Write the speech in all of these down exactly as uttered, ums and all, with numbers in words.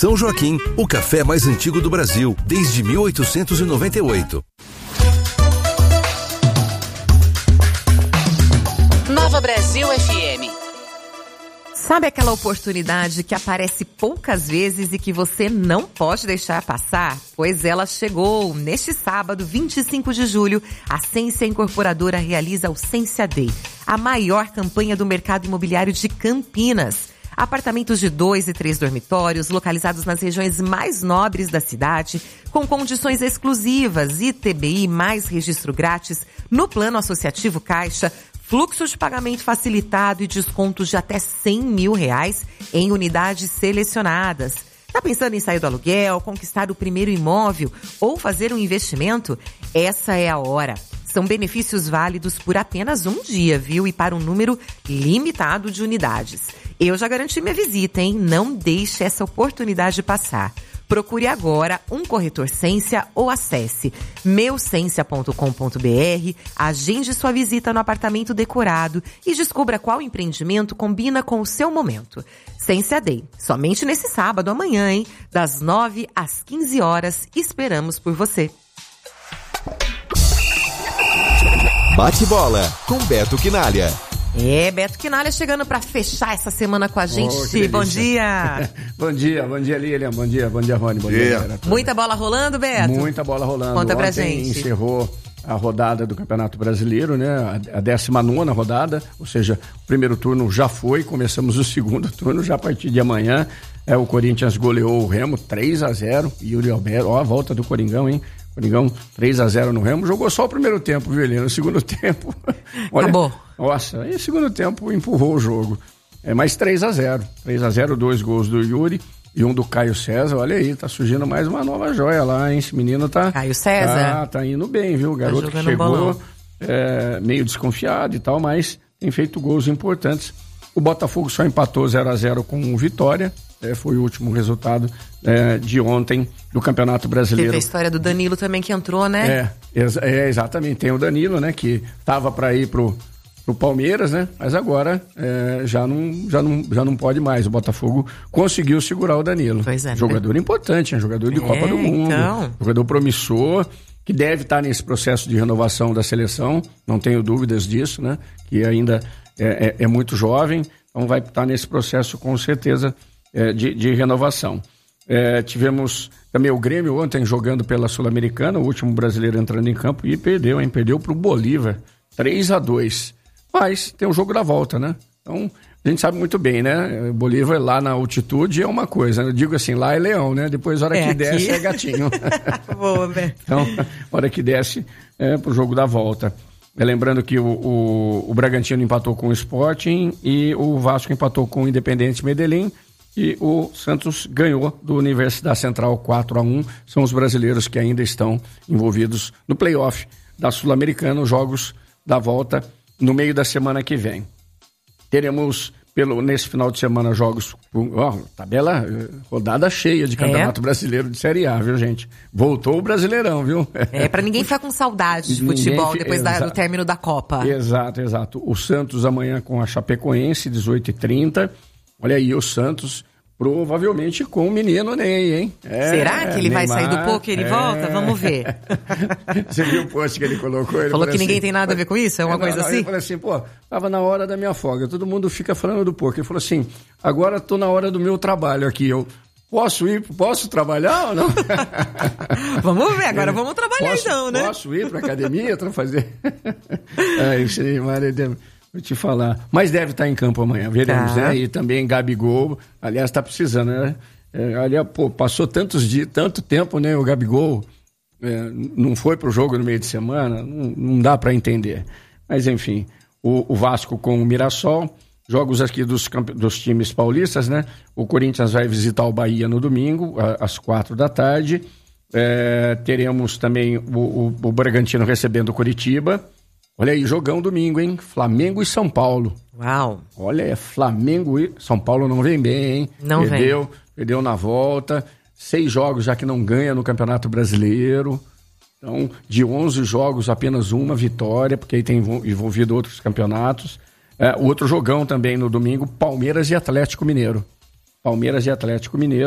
São Joaquim, o café mais antigo do Brasil, desde mil oitocentos e noventa e oito. Nova Brasil F M. Sabe aquela oportunidade que aparece poucas vezes e que você não pode deixar passar? Pois ela chegou. Neste sábado, vinte e cinco de julho, a Sensia Incorporadora realiza o Sensia Day, a maior campanha do mercado imobiliário de Campinas. Apartamentos de dois e três dormitórios, localizados nas regiões mais nobres da cidade, com condições exclusivas, I T B I mais registro grátis, no plano associativo Caixa, fluxo de pagamento facilitado e descontos de até cem mil reais em unidades selecionadas. Tá pensando em sair do aluguel, conquistar o primeiro imóvel ou fazer um investimento? Essa é a hora. São benefícios válidos por apenas um dia, viu? E para um número limitado de unidades. Eu já garanti minha visita, hein? Não deixe essa oportunidade passar. Procure agora um corretor Sensia ou acesse meu sensia ponto com ponto b r, agende sua visita no apartamento decorado e descubra qual empreendimento combina com o seu momento. Sensia Day, somente nesse sábado, amanhã, hein? Das nove às quinze horas, esperamos por você. Bate bola com Beto Quinalha. É, Beto Quinalha chegando para fechar essa semana com a gente. Oh, bom dia. Bom dia, bom dia, Lilian. Bom dia, bom dia, Rony. Bom dia, dia Muita bola rolando, Beto? Muita bola rolando. Conta pra Ontem gente. Encerrou a rodada do Campeonato Brasileiro, né? A décima nona rodada, ou seja, o primeiro turno já foi, começamos o segundo turno já a partir de amanhã. É, o Corinthians goleou o Remo três a zero. Yuri Alberto, ó, a volta do Coringão, hein? Coringão três a zero no Remo, jogou só o primeiro tempo, viu, Helena? No segundo tempo, olha, acabou. Nossa, e segundo tempo empurrou o jogo. É mais três a zero. três a zero, dois gols do Yuri e um do Caio César. Olha aí, tá surgindo mais uma nova joia lá, hein? Esse menino tá... Caio César? Tá, tá indo bem, viu? O garoto tá que chegou é, meio desconfiado e tal, mas tem feito gols importantes. O Botafogo só empatou zero a zero com o Vitória. É, foi o último resultado é, de ontem do Campeonato Brasileiro. Teve a história do Danilo também que entrou, né? É, ex- é exatamente. Tem o Danilo, né? Que tava para ir pro, pro Palmeiras, né? Mas agora é, já, não, já, não, já não pode mais. O Botafogo conseguiu segurar o Danilo. Pois é. Jogador importante, hein? Jogador de é, Copa do Mundo. Então... Jogador promissor, que deve estar nesse processo de renovação da seleção. Não tenho dúvidas disso, né? Que ainda é, é, é muito jovem. Então vai estar nesse processo com certeza é, de, de renovação. É, tivemos também o Grêmio ontem jogando pela Sul-Americana, o último brasileiro entrando em campo e perdeu, hein? Perdeu pro Bolívar, três a dois. Mas tem o jogo da volta, né? Então, a gente sabe muito bem, né? O Bolívar lá na altitude é uma coisa, eu digo assim, lá é leão, né? Depois, a hora é, que aqui... desce, é gatinho. Boa, Beto. Então, a hora que desce é pro jogo da volta. É, lembrando que o, o, o Bragantino empatou com o Sporting e o Vasco empatou com o Independente Medellín e o Santos ganhou do Universidade Central quatro a um. São os brasileiros que ainda estão envolvidos no play-off da Sul-Americana, os jogos da volta no meio da semana que vem. Teremos pelo, nesse final de semana jogos, ó, tabela, rodada cheia de Campeonato é. Brasileiro de Série A, viu, gente? Voltou o Brasileirão, viu? É, pra ninguém ficar com saudade de futebol ninguém, depois da, do término da Copa. Exato, exato. O Santos amanhã com a Chapecoense, dezoito e trinta. Olha aí, o Santos provavelmente com o menino Ney, hein? É, será que ele Neymar, vai sair do poker e ele é... volta? Vamos ver. Você viu o post que ele colocou? Ele falou que assim, ninguém tem nada a ver com isso? É uma não, coisa não, assim? Ele falou assim, pô, tava na hora da minha folga, todo mundo fica falando do poker. Ele falou assim, agora tô na hora do meu trabalho aqui, eu posso ir, posso trabalhar ou não? Vamos ver, agora vamos trabalhar posso, então, né? Posso ir pra academia pra fazer? É isso aí, Maria. Vou te falar. Mas deve estar em campo amanhã, veremos, tá. Né? E também Gabigol, aliás, tá precisando, né? É, aliás, pô, passou tantos dias, tanto tempo, né? O Gabigol é, não foi pro jogo no meio de semana, não, não dá para entender. Mas, enfim, o, o Vasco com o Mirassol, jogos aqui dos, dos times paulistas, né? O Corinthians vai visitar o Bahia no domingo, às quatro da tarde. É, teremos também o, o, o Bragantino recebendo o Curitiba. Olha aí, jogão domingo, hein? Flamengo e São Paulo. Uau! Olha, é Flamengo e São Paulo não vem bem, hein? Não perdeu, vem. Perdeu na volta. Seis jogos já que não ganha no Campeonato Brasileiro. Então, de onze jogos, apenas uma vitória, porque aí tem envolvido outros campeonatos. É, outro jogão também no domingo, Palmeiras e Atlético Mineiro. Palmeiras e Atlético Mineiro,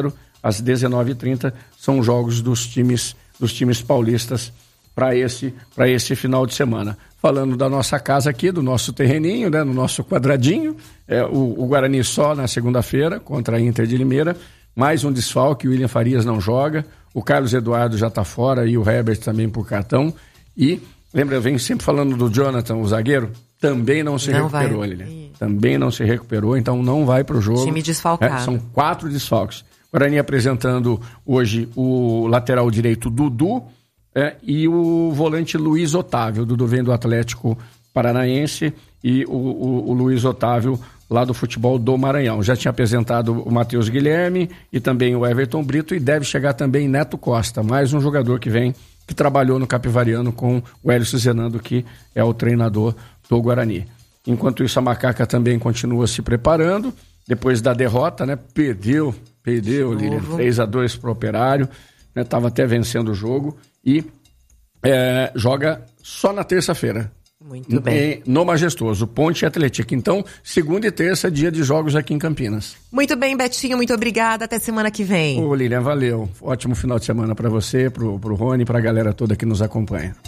às dezenove e trinta, são jogos dos times, dos times paulistas para esse, para esse final de semana. Falando da nossa casa aqui, do nosso terreninho, né, no nosso quadradinho, é, o, o Guarani só na segunda-feira contra a Inter de Limeira, mais um desfalque, o William Farias não joga, o Carlos Eduardo já está fora e o Herbert também por cartão. E, lembra, eu venho sempre falando do Jonathan, o zagueiro, também não se não recuperou, Lilian. Também não se recuperou, então não vai para o jogo. Time desfalcado. É, são quatro desfalques. Guarani apresentando hoje o lateral direito Dudu, É, e o volante Luiz Otávio. O Dudu vem do Atlético Paranaense e o, o, o Luiz Otávio lá do futebol do Maranhão. Já tinha apresentado o Matheus Guilherme e também o Everton Brito, e deve chegar também Neto Costa, mais um jogador que vem, que trabalhou no Capivariano com o Hélio Zenando, que é o treinador do Guarani. Enquanto isso, a Macaca também continua se preparando, depois da derrota, né? Perdeu, perdeu, Lilian, três a dois para o Operário, né? Tava até vencendo o jogo. E é, joga só na terça-feira. Muito bem. Em, no Majestoso, Ponte e Atlético. Então, segunda e terça, dia de jogos aqui em Campinas. Muito bem, Betinho, muito obrigada. Até semana que vem. Ô, Lilian, valeu. Ótimo final de semana para você, pro, pro Rony, pra galera toda que nos acompanha.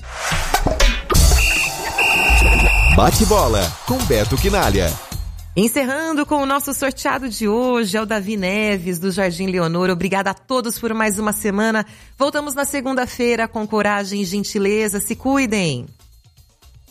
Bate bola com Beto Quinalha. Encerrando com o nosso sorteado de hoje, é o Davi Neves, do Jardim Leonor. Obrigada a todos por mais uma semana. Voltamos na segunda-feira com coragem e gentileza. Se cuidem.